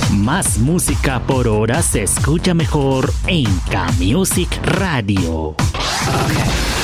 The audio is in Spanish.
Más música por hora se escucha mejor en K-Music Radio. Okay.